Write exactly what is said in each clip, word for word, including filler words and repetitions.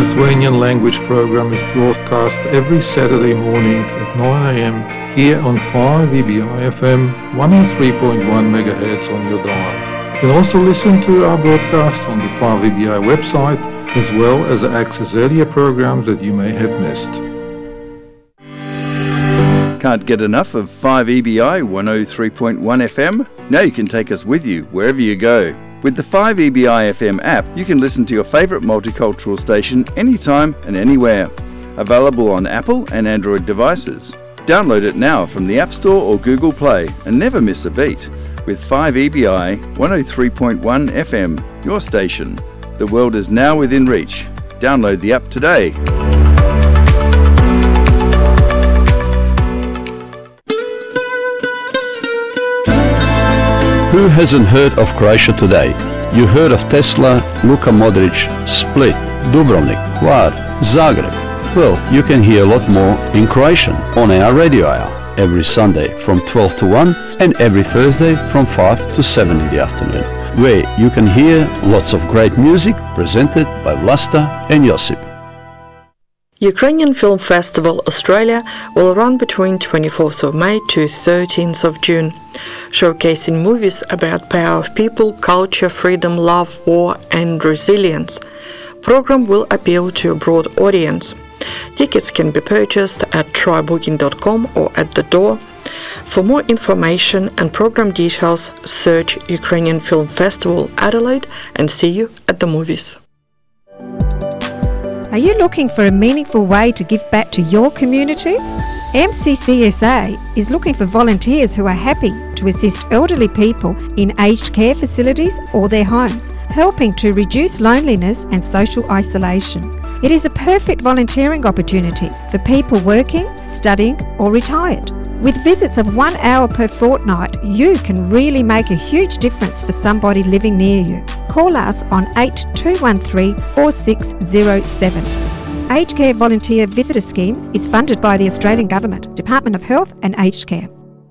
Lithuanian language program is broadcast every Saturday morning at nine a.m. here on five E B I F M one oh three point one megahertz on your dial. You can also listen to our broadcast on the five E B I website, as well as access earlier programs that you may have missed. Can't get enough of five E B I one oh three point one F M? Now you can take us with you wherever you go. With the five E B I F M app, you can listen to your favourite multicultural station anytime and anywhere. Available on Apple and Android devices. Download it now from the App Store or Google Play and never miss a beat. With five E B I one oh three point one F M, your station. The world is now within reach. Download the app today. Who hasn't heard of Croatia today? You heard of Tesla, Luka Modric, Split, Dubrovnik, Hvar, Zagreb. Well, you can hear a lot more in Croatian on our radio hour every Sunday from twelve to one and every Thursday from five to seven in the afternoon, where you can hear lots of great music presented by Vlasta and Josip. Ukrainian Film Festival Australia will run between twenty-fourth of May to thirteenth of June, showcasing movies about power of people, culture, freedom, love, war and resilience. Program will appeal to a broad audience. Tickets can be purchased at try booking dot com or at the door. For more information and program details, search Ukrainian Film Festival Adelaide and see you at the movies. Are you looking for a meaningful way to give back to your community? M C C S A is looking for volunteers who are happy to assist elderly people in aged care facilities or their homes, helping to reduce loneliness and social isolation. It is a perfect volunteering opportunity for people working, studying or retired. With visits of one hour per fortnight, you can really make a huge difference for somebody living near you. Call us on eight two one three, four six zero seven. Aged Care Volunteer Visitor Scheme is funded by the Australian Government, Department of Health and Aged Care.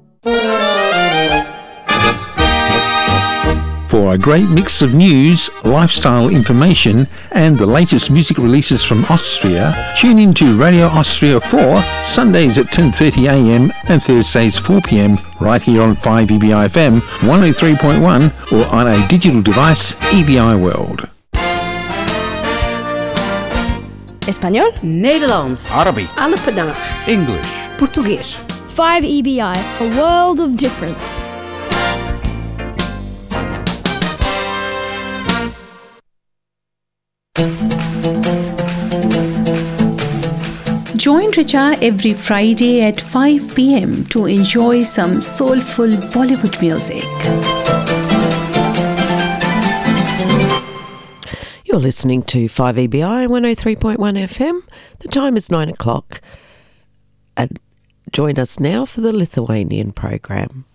For a great mix of news, lifestyle information and the latest music releases from Austria, tune in to Radio Austria four, Sundays at ten thirty a m and Thursdays four p m right here on five E B I F M one oh three point one or on a digital device, E B I World. Español, Nederlands, Arabic, Alpenach, English, Portuguese. five E B I, a world of difference. Join Richa every Friday at five p m to enjoy some soulful Bollywood music. You're listening to five E B I one oh three point one F M. The time is nine o'clock. And join us now for the Lithuanian program.